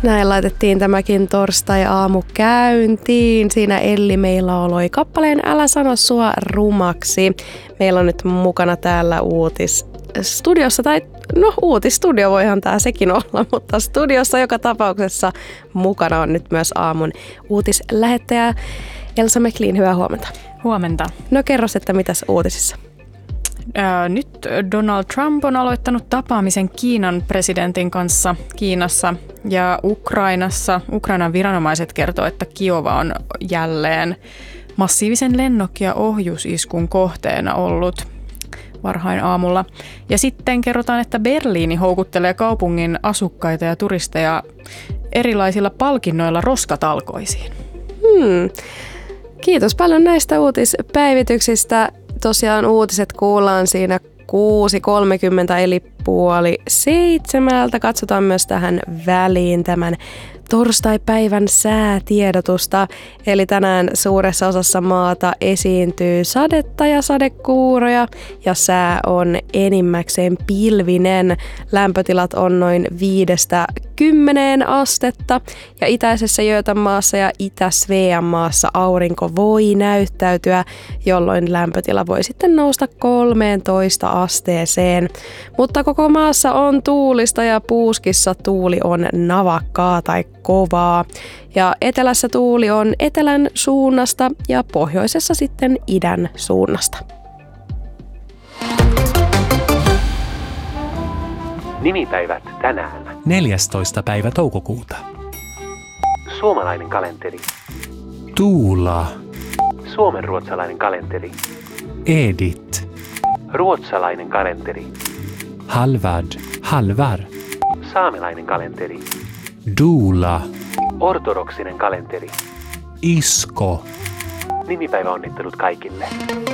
Näin laitettiin tämäkin torstai-aamu käyntiin. Siinä Elli meillä oloi kappaleen Älä sano sua rumaksi. Meillä on nyt mukana täällä uutisstudiossa, tai no uutisstudio voihan tää sekin olla, mutta studiossa joka tapauksessa mukana on nyt myös aamun uutislähettäjä Elsa Meklin. Hyvää huomenta. Huomenta. No kerros, että mitäs uutisissa? Nyt Donald Trump on aloittanut tapaamisen Kiinan presidentin kanssa Kiinassa ja Ukrainassa. Ukrainan viranomaiset kertoo, että Kiova on jälleen massiivisen lennokki- ja ohjusiskun kohteena ollut varhain aamulla. Ja sitten kerrotaan, että Berliini houkuttelee kaupungin asukkaita ja turisteja erilaisilla palkinnoilla roskatalkoisiin. Kiitos paljon näistä uutispäivityksistä. Tosiaan uutiset kuullaan siinä 6.30 eli 6:30. Katsotaan myös tähän väliin tämän torstaipäivän säätiedotusta. Eli tänään suuressa osassa maata esiintyy sadetta ja sadekuuroja ja sää on enimmäkseen pilvinen. Lämpötilat on noin 5-10 astetta ja itäisessä Göteborgissa ja Itä-Sveanmaassa aurinko voi näyttäytyä, jolloin lämpötila voi sitten nousta 13 asteeseen. Mutta koko maassa on tuulista ja Puuskissa tuuli on navakkaa tai kovaa. Ja etelässä tuuli on etelän suunnasta ja pohjoisessa sitten idän suunnasta. Nimipäivät tänään. 14. päivä toukokuuta. Suomalainen kalenteri. Tuula. Suomenruotsalainen kalenteri. Edith. Ruotsalainen kalenteri. Halvad. Halvar. Saamelainen kalenteri. Duula. Ortodoksinen kalenteri. Isko. Nimipäivä onnittelut kaikille.